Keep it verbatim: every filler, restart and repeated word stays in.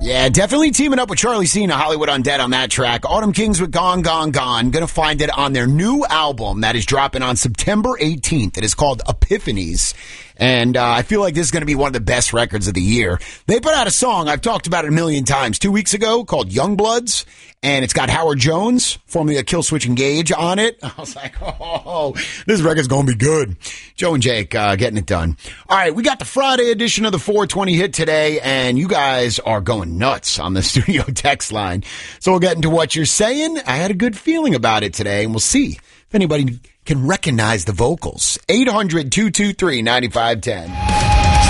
Yeah, definitely teaming up with Charlie Cena, Hollywood Undead on that track. Autumn Kings with Gone, Gone, Gone. Gonna find it on their new album that is dropping on September eighteenth. It is called Epiphanies. And uh, I feel like this is going to be one of the best records of the year. They put out a song, I've talked about it a million times, two weeks ago called Youngbloods. And it's got Howard Jones, formerly of Killswitch Engage, on it. I was like, oh, this record's going to be good. Joe and Jake uh, getting it done. All right, we got the Friday edition of the four twenty hit today, and you guys are going nuts on the studio text line. So we'll get into what you're saying. I had a good feeling about it today, and we'll see if anybody can recognize the vocals. eight hundred two two three nine five one zero.